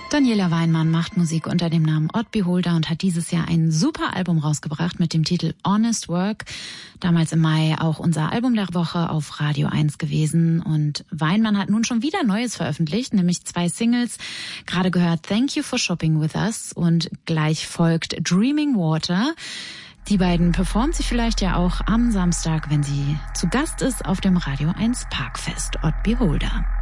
Daniela Weinmann macht Musik unter dem Namen Odd Beholder und hat dieses Jahr ein super Album rausgebracht mit dem Titel Honest Work. Damals im Mai auch unser Album der Woche auf Radio 1 gewesen. Und Weinmann hat nun schon wieder Neues veröffentlicht, nämlich 2 Singles. Gerade gehört Thank You for Shopping With Us und gleich folgt Dreaming Water. Die beiden performt sie vielleicht ja auch am Samstag, wenn sie zu Gast ist auf dem Radio 1 Parkfest Odd Beholder.